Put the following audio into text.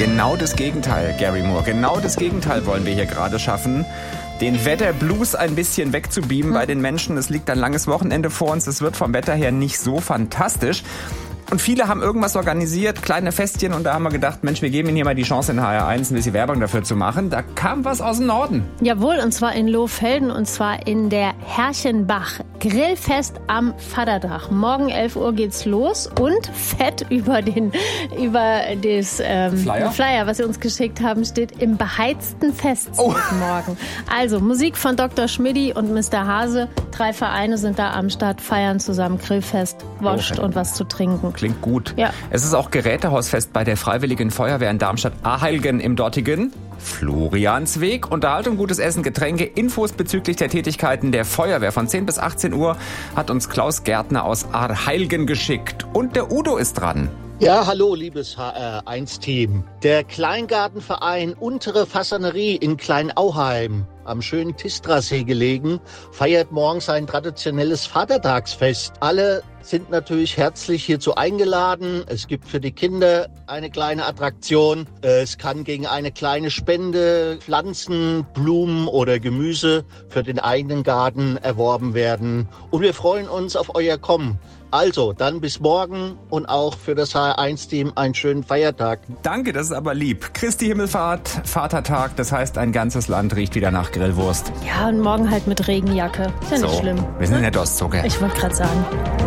Genau das Gegenteil, Gary Moore. Genau das Gegenteil wollen wir hier gerade schaffen. Den Wetterblues ein bisschen wegzubeamen bei den Menschen. Es liegt ein langes Wochenende vor uns. Es wird vom Wetter her nicht so fantastisch. Und viele haben irgendwas organisiert, kleine Festchen. Und da haben wir gedacht, Mensch, wir geben Ihnen hier mal die Chance in HR1 ein bisschen Werbung dafür zu machen. Da kam was aus dem Norden. Jawohl, und zwar in Lohfelden und zwar in der Herrchenbach. Grillfest am Vatertag. Morgen 11 Uhr geht's los und fett über das Flyer, was Sie uns geschickt haben, steht im beheizten Festzelt morgen. Also Musik von Dr. Schmidti und Mr. Hase. 3 Vereine sind da am Start, feiern zusammen Grillfest, Wurst und was zu trinken. Klingt gut. Ja. Es ist auch Gerätehausfest bei der Freiwilligen Feuerwehr in Darmstadt-Aheilgen im dortigen Floriansweg. Unterhaltung, gutes Essen, Getränke, Infos bezüglich der Tätigkeiten der Feuerwehr von 10 bis 18 Uhr hat uns Klaus Gärtner aus Aheilgen geschickt. Und der Udo ist dran. Ja, hallo, liebes HR1-Team. Der Kleingartenverein Untere Fassanerie in Kleinauheim, am schönen Tistrasee gelegen, feiert morgen sein traditionelles Vatertagsfest. Alle sind natürlich herzlich hierzu eingeladen. Es gibt für die Kinder eine kleine Attraktion. Es kann gegen eine kleine Spende Pflanzen, Blumen oder Gemüse für den eigenen Garten erworben werden. Und wir freuen uns auf euer Kommen. Also, dann bis morgen und auch für das HR1-Team einen schönen Feiertag. Danke, das ist aber lieb. Christi Himmelfahrt, Vatertag, das heißt, ein ganzes Land riecht wieder nach Grillwurst. Ja, und morgen halt mit Regenjacke. Ist ja nicht schlimm. Wir sind in der Dostzucker. Ich wollte gerade sagen.